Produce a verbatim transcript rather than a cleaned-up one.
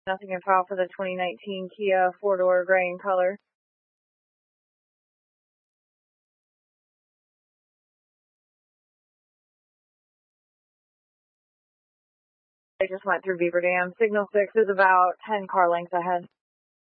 Nothing in file for the twenty nineteen Kia four-door gray in color. I just went through Beaver Dam. Signal six is about ten car lengths ahead.